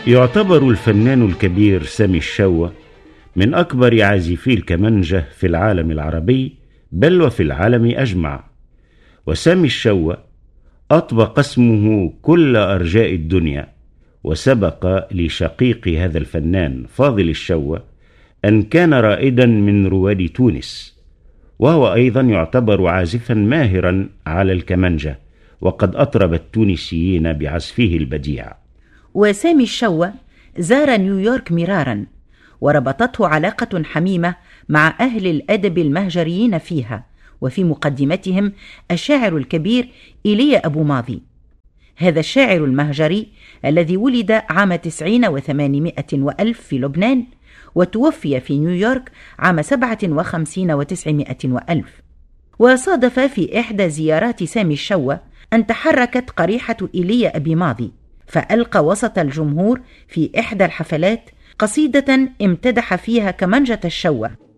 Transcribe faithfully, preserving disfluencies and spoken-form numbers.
يعتبر الفنان الكبير سامي الشوا من أكبر عازفي الكمنجة في العالم العربي بل وفي العالم أجمع. وسامي الشوا أطبق اسمه كل أرجاء الدنيا، وسبق لشقيق هذا الفنان فاضل الشوا أن كان رائدا من رواد تونس، وهو أيضا يعتبر عازفا ماهرا على الكمنجة، وقد أطرب التونسيين بعزفه البديع. وسامي الشوا زار نيويورك مرارا، وربطته علاقة حميمة مع أهل الأدب المهجريين فيها، وفي مقدمتهم الشاعر الكبير إيليا أبو ماضي. هذا الشاعر المهجري الذي ولد عام تسعين وثمانمائة وألف في لبنان، وتوفي في نيويورك عام سبعة وخمسين وتسعمائة وألف. وصادف في إحدى زيارات سامي الشوا أن تحركت قريحة إيليا أبي ماضي، فألقى وسط الجمهور في إحدى الحفلات قصيدة امتدح فيها كمنجة الشوا.